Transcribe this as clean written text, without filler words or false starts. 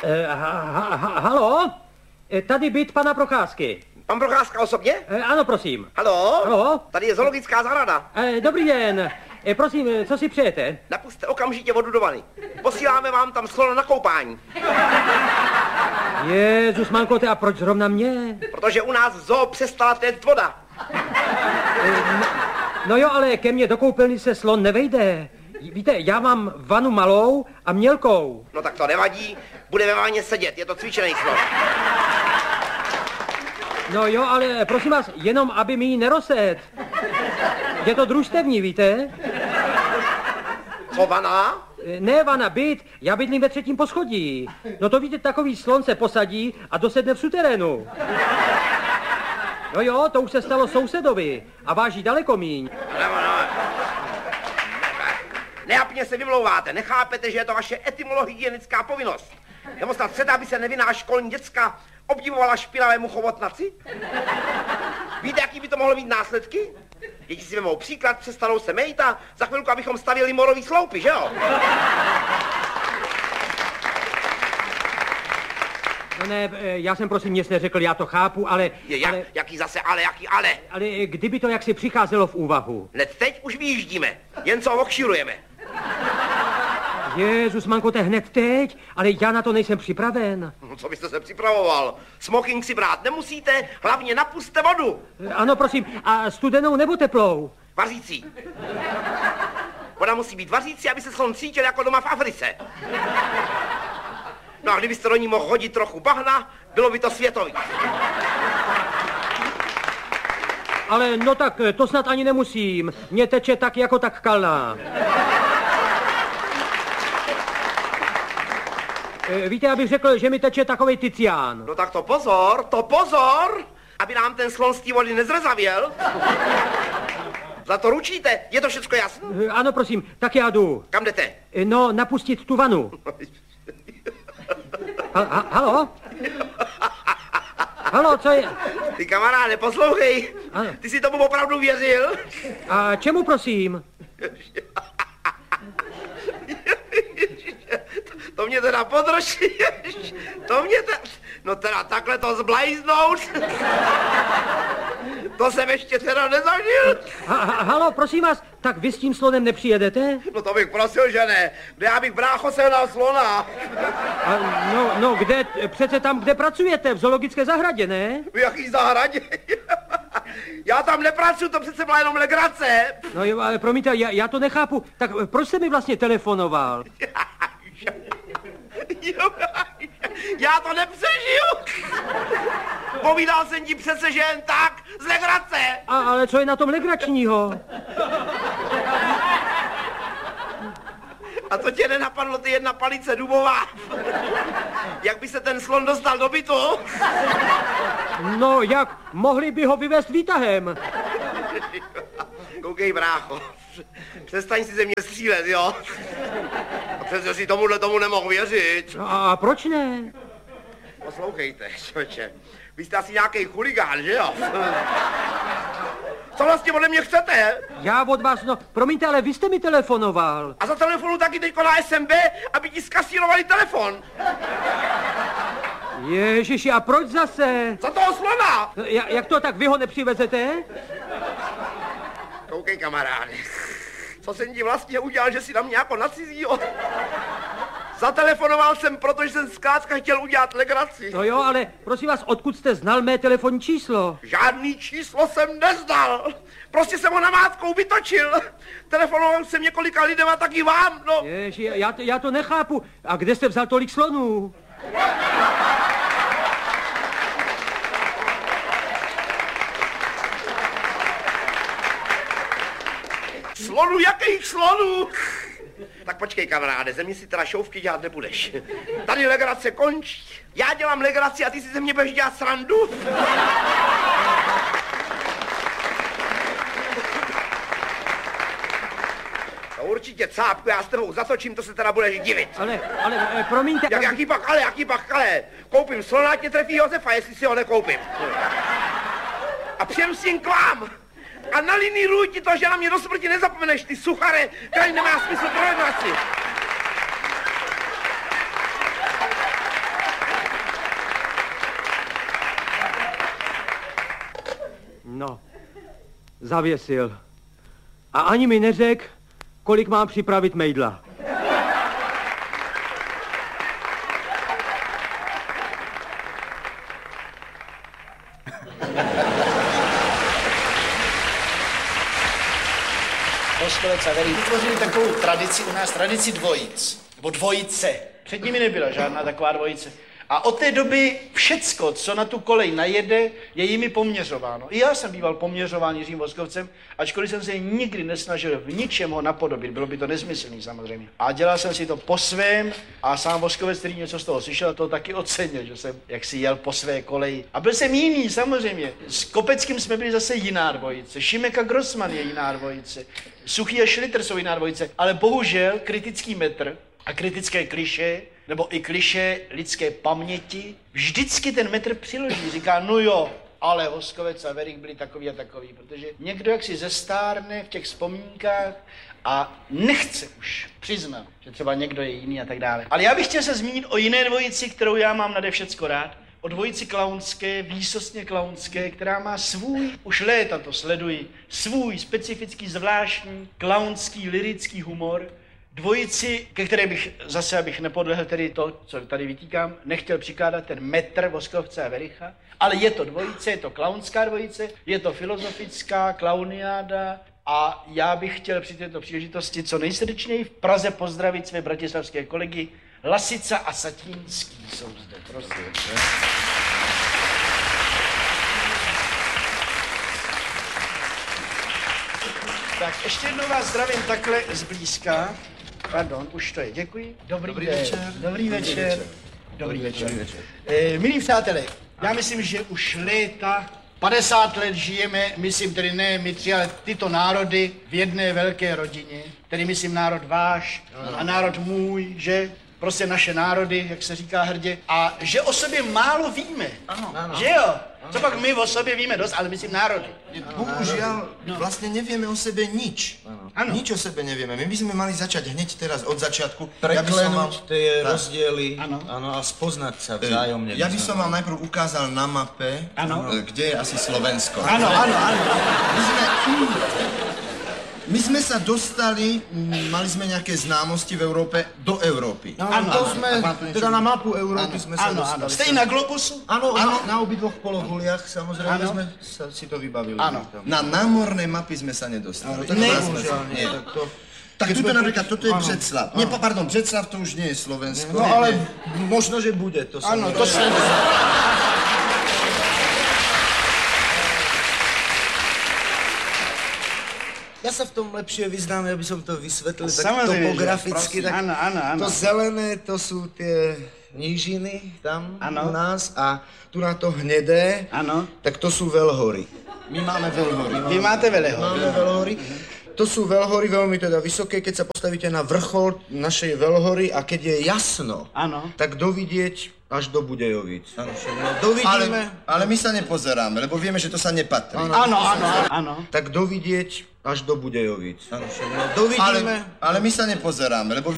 Halo? Tady byt pana Procházky. Pan Procházka osobně? Ano, prosím. Halo? Halo? Tady je zoologická zahrada. Dobrý den. Prosím, co si přejete? Napusťte okamžitě vodu do vany. Posíláme vám tam slona na koupání. Jezus, mankote, a proč zrovna mě? Protože u nás v zoo přestala téct voda. No jo, ale ke mně do koupelny se slon nevejde. Víte, já mám vanu malou a mělkou. No tak to nevadí, bude ve vaně sedět, je to cvičený slon. No jo, ale prosím vás, jenom aby mi ji nerozset. Je to družstevní, víte? Co vana? Ne, vana, byt. Já bydlím ve 3. poschodí. No to víte, takový slon se posadí a dosedne v suterénu. No jo, to už se stalo sousedovi a váží daleko míň. Neapně se vymlouváte, nechápete, že je to vaše etymologická povinnost. Nebo snad chcete, aby se nevinná školní děcka obdivovala špinavému chobotnaci? Víte, jaký by to mohlo mít následky? Děti si vemou příklad, přestanou se mejt a za chvilku, abychom stavěli morový sloupy, že jo? No ne, já jsem prosím nic neřekl, já to chápu, ale... Jaký zase ale, jaký ale? Ale kdyby to jaksi přicházelo v úvahu? Hned teď už vyjíždíme, jen co okširujeme. Jezus, mankote, hned teď? Ale já na to nejsem připraven. No, co byste se připravoval? Smoking si brát nemusíte, hlavně napuste vodu. Ano, prosím, a studenou nebo teplou? Vařící. Voda musí být vařící, aby se slon cítil jako doma v Africe. No a kdybyste do ní mohl hodit trochu bahna, bylo by to světový. Ale no tak, to snad ani nemusím. Mně teče tak jako tak kalná. Víte, abych řekl, že mi teče takovej Ticián. No tak to pozor, aby nám ten slon z té vody nezrezavěl. Za to ručíte, je to všecko jasné? Ano, prosím, tak já jdu. Kam jdete? No, napustit tu vanu. Halo? Halo, co je? Ty kamaráde, poslouchej. Ano. Ty si tomu opravdu věřil? A čemu, prosím? To mě teda podroží. No teda takhle to zblajznout. To jsem ještě teda nezažil. Halo, prosím vás, tak vy s tím slonem nepřijedete? No to bych prosil, že ne. Kde já bych brácho sehnal slona? No, kde? Přece tam, kde pracujete, v zoologické zahradě, ne? V jaký zahradě? Já tam nepracuji, to přece byla jenom legrace. No jo, ale promiňte, já to nechápu. Tak proč jste mi vlastně telefonoval? Já to nepřežiju. Povídal jsem ti přece, že jen tak, z legrace. Ale co je na tom legračního? A to tě nenapadlo, ty jedna palice dubová? Jak by se ten slon dostal do bytu? No, jak? Mohli by ho vyvést výtahem. Koukej, brácho, přestaň si ze mě střílet, jo? A přece si tomu nemohu věřit. A proč ne? Poslouchejte, člověče, vy jste asi nějaký chuligán, že jo? Co vlastně ode mě chcete? Já od vás, no, promiňte, ale vy jste mi telefonoval. A za telefonu taky teďko na SMB, aby ti zkasírovali telefon. Ježiši, a proč zase? Za toho slona! Jak to, tak vy ho nepřivezete? Koukej, kamaráde, co jsem ti vlastně udělal, že si na mě jako na cizího? Zatelefonoval jsem, protože jsem zkrátka chtěl udělat legraci. No jo, ale prosím vás, odkud jste znal mé telefonní číslo? Žádný číslo jsem neznal. Prostě jsem ho namátkou vytočil. Telefonoval jsem několika lidem a taky vám, no. Ježi, já to nechápu. A kde jste vzal tolik slonů? Slonů? Jakých slonů? Tak počkej, kamaráde, ze mě si teda šouvky dělat nebudeš. Tady legrace končí. Já dělám legraci a ty si ze mě budeš dělat srandu. To určitě, cápku, já s tebou zatočím, to se teda budeš divit. Ale promiňte... Jaký pak, ale? Koupím slona, ať mě trefí Josefa, jestli si ho nekoupím. A přijedu s ním k vám. A naliníruj ti to, že na mě do smrti nezapomeneš, ty suchare, který nemá smysl pro legraci. No, zavěsil. A ani mi neřekl, kolik mám připravit mejdla. Voskovec a Verík vytvořili takovou tradici u nás, tradici dvojic, nebo dvojice. Před nimi nebyla žádná taková dvojice. A od té doby všecko, co na tu kolej najede, je jimi poměřováno. I já jsem býval poměřován Jiřím Voskovcem, ačkoliv jsem se nikdy nesnažil v ničem ho napodobit, bylo by to nesmyslný samozřejmě. A dělal jsem si to po svém a sám Voskovec, který něco z toho slyšel, to taky ocenil, že jsem jaksi jel po své koleji. A byl jsem jiný samozřejmě. S Kopeckým jsme byli zase jiná dvojice. Šimek a Grossman je jiná dvojice. Suchý a Schlitter jsou jiná dvojice. Ale bohužel kritický metr a kritické klišé, nebo i klišé lidské paměti, vždycky ten metr přiloží. Říká, no jo, ale Voskovec a Verík byli takový a takový, protože někdo jaksi zestárne v těch vzpomínkách a nechce už přiznat, že třeba někdo je jiný a tak dále. Ale já bych chtěl se zmínit o jiné dvojici, kterou já mám nade všecko rád. O dvojici klaunské, výsostně klaunské, která má svůj, už léta to sleduji, svůj specifický, zvláštní, klaunský, lyrický humor. Dvojici, ke které bych zase, abych nepodlehl tedy to, co tady vytýkám, nechtěl přikládat ten metr Voskovce a Vericha, ale je to dvojice, je to klaunská dvojice, je to filozofická klauniáda a já bych chtěl při této příležitosti co nejsrdečněji v Praze pozdravit své bratislavské kolegy Lasica a Satínský jsou zde, prosím. Tak ještě jednou vás zdravím takhle zblízka. Pardon, už to je, děkuji. Dobrý večer. Dobrý večer. Dobrý večer. Milí přátelé, já myslím, že už léta, 50 let žijeme, myslím tedy ne my tři, ale tyto národy v jedné velké rodině. Tedy myslím národ váš a národ můj, že? Prostě naše národy, jak se říká hrdě. A že o sobě málo víme. Ano. Že jo? Co pak my o sobě víme dost, ale myslím národy. Bohužiaľ, vlastne nevieme o sebe nič. Ano. Nič o sebe nevieme. My by sme mali začať hneď teraz od začiatku. Preklenúť tie Tak. rozdiely Áno. a spoznať sa vzájomne. Ja by som vám najprv ukázal na mape, kde je asi Slovensko. Ano, ano, ano. My sme sa dostali, mali sme nejaké známosti v Európe, do Európy. Áno, to áno. sme, teda na mapu Európy sme sa dostali. Ste i na Globusu? Áno, na obidvoch polohuliach, samozrejme Áno. sme si to vybavili. Áno. Na námorné mapy sme sa nedostali. Nie. Tak tuto napríklad, toto je Břeclav. Nie, pardon, Břeclav to už nie je Slovensko. No ale možno, že bude to. Áno, to sa... Ja sa v tom lepšie vyznám, aby som to vysvetlil tak Samozrejme, že topograficky. Tak Áno, áno, áno. to zelené, to sú tie nížiny tam Áno. u nás a tu na to hnedé, Áno. tak to sú veľhory. My máme veľhory. Vy máte Veleho. Máme veľhory. To sú veľhory veľmi teda vysoké, keď sa postavíte na vrchol našej veľhory a keď je jasno, Áno. tak dovidieť až do Budejovic. Dovidíme, Ale my sa nepozeráme, lebo vieme, že to sa nepatrí. Áno, áno, áno. tak dovidieť až do Budejovic. Dovidíme. Ale my sa nepozeráme, lebo